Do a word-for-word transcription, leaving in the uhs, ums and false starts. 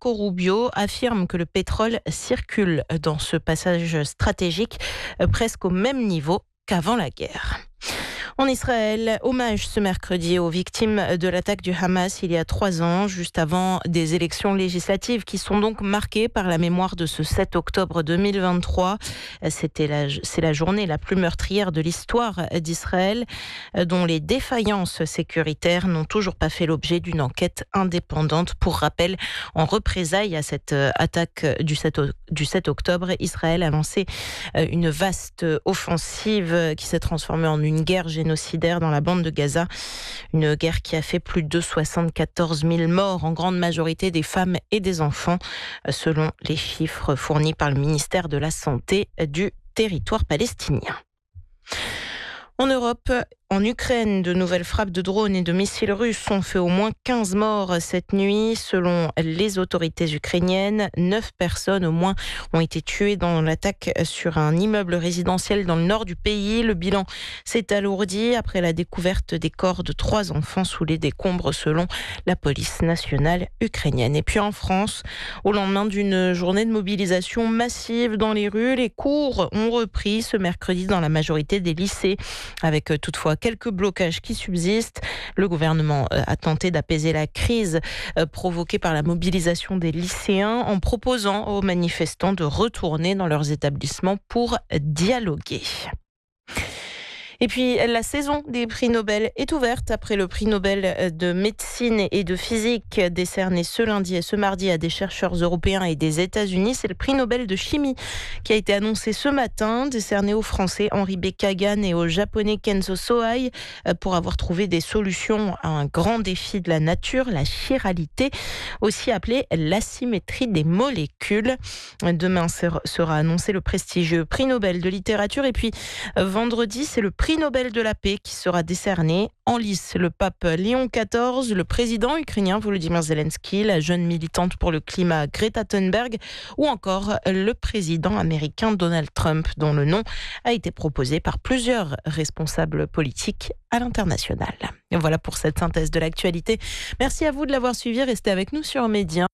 Marco Rubio affirme que le pétrole circule dans ce passage stratégique presque au même niveau qu'avant la guerre. En Israël, hommage ce mercredi aux victimes de l'attaque du Hamas il y a trois ans, juste avant des élections législatives qui sont donc marquées par la mémoire de ce sept octobre deux mille vingt-trois. C'était la, c'est la journée la plus meurtrière de l'histoire d'Israël, dont les défaillances sécuritaires n'ont toujours pas fait l'objet d'une enquête indépendante. Pour rappel, en représailles à cette attaque du sept octobre, Israël a lancé une vaste offensive qui s'est transformée en une guerre générale génocidaire dans la bande de Gaza. Une guerre qui a fait plus de soixante-quatorze mille morts, en grande majorité des femmes et des enfants, selon les chiffres fournis par le ministère de la Santé du territoire palestinien. En Europe, en Ukraine, de nouvelles frappes de drones et de missiles russes ont fait au moins quinze morts cette nuit. Selon les autorités ukrainiennes, neuf personnes au moins ont été tuées dans l'attaque sur un immeuble résidentiel dans le nord du pays. Le bilan s'est alourdi après la découverte des corps de trois enfants sous les décombres selon la police nationale ukrainienne. Et puis en France, au lendemain d'une journée de mobilisation massive dans les rues, les cours ont repris ce mercredi dans la majorité des lycées, avec toutefois quelques blocages qui subsistent. Le gouvernement a tenté d'apaiser la crise provoquée par la mobilisation des lycéens en proposant aux manifestants de retourner dans leurs établissements pour dialoguer. Et puis, la saison des prix Nobel est ouverte après le prix Nobel de médecine et de physique décerné ce lundi et ce mardi à des chercheurs européens et des États-Unis. C'est le prix Nobel de chimie qui a été annoncé ce matin, décerné aux Français Henri B. Kagan et au Japonais Kenzo Sohei pour avoir trouvé des solutions à un grand défi de la nature, la chiralité, aussi appelée l'asymétrie des molécules. Demain sera annoncé le prestigieux prix Nobel de littérature et puis vendredi, c'est le prix Nobel de la paix qui sera décerné. En lice, le pape Léon quatorze, le président ukrainien Volodymyr Zelensky, la jeune militante pour le climat Greta Thunberg ou encore le président américain Donald Trump, dont le nom a été proposé par plusieurs responsables politiques à l'international. Et voilà pour cette synthèse de l'actualité. Merci à vous de l'avoir suivi. Restez avec nous sur Média.